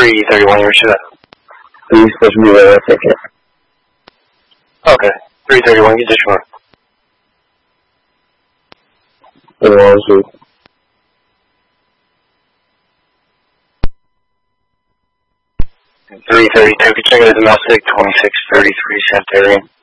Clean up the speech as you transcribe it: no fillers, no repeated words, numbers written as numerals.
331, where should I? He's supposed to be there in a second. Okay, 331, you just run. 332, could you check it as domestic, 2633 Sanitarium.